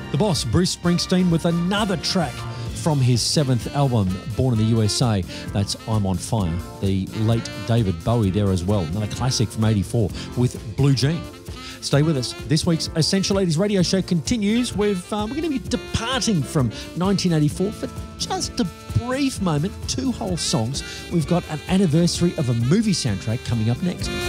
The Boss, Bruce Springsteen, with another track from his 7th album, Born in the USA. That's I'm on Fire. The late David Bowie there as well. Another classic from '84 with Blue Jean. Stay with us. This week's Essential Ladies radio show continues with, we're going to be departing from 1984 for just a brief moment, 2 whole songs. We've got an anniversary of a movie soundtrack coming up next.